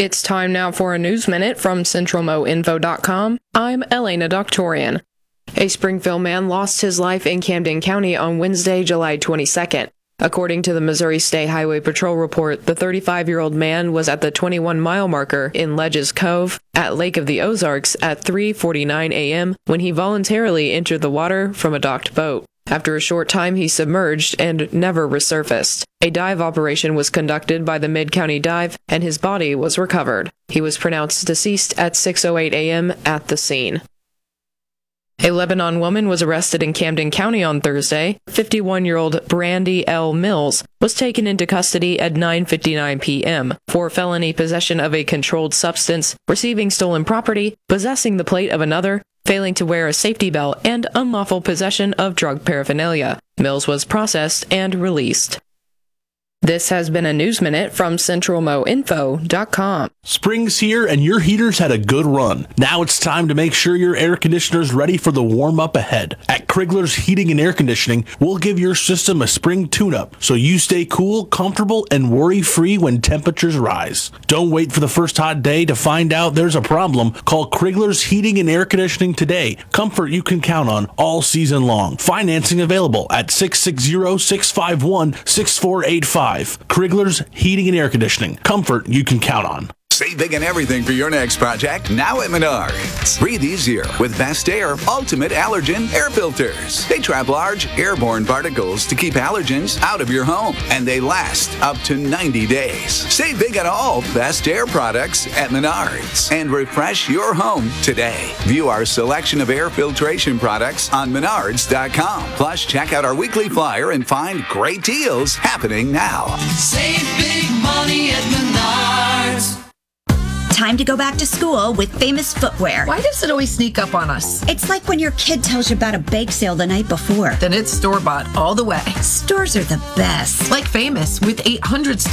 It's time now for a News Minute from CentralMoInfo.com. I'm Elena Doctorian. A Springfield man lost his life in Camden County on Wednesday, July 22nd. According to the Missouri State Highway Patrol report, the 35-year-old man was at the 21-mile marker in Ledges Cove at Lake of the Ozarks at 3:49 a.m. when he voluntarily entered the water from a docked boat. After a short time, he submerged and never resurfaced. A dive operation was conducted by the Mid-County Dive, and his body was recovered. He was pronounced deceased at 6:08 a.m. at the scene. A Lebanon woman was arrested in Camden County on Thursday. 51-year-old Brandy L. Mills was taken into custody at 9:59 p.m. for felony possession of a controlled substance, receiving stolen property, possessing the plate of another, failing to wear a safety belt, and unlawful possession of drug paraphernalia. Mills was processed and released. This has been a News Minute from CentralMoInfo.com. Spring's here and your heater's had a good run. Now it's time to make sure your air conditioner's ready for the warm-up ahead. At Krigler's Heating and Air Conditioning, we'll give your system a spring tune-up so you stay cool, comfortable, and worry-free when temperatures rise. Don't wait for the first hot day to find out there's a problem. Call Krigler's Heating and Air Conditioning today. Comfort you can count on all season long. Financing available at 660-651-6485. Krigler's Heating and Air Conditioning. Comfort you can count on. Save big on everything for your next project now at Menards. Breathe easier with Best Air Ultimate Allergen Air Filters. They trap large airborne particles to keep allergens out of your home, and they last up to 90 days. Save big on all Best Air products at Menards and refresh your home today. View our selection of air filtration products on Menards.com. Plus, check out our weekly flyer and find great deals happening now. Save big money at Menards. Time to go back to school with Famous Footwear. Why does it always sneak up on us? It's like when your kid tells you about a bake sale the night before. Then it's store-bought all the way. Stores are the best. Like Famous, with 800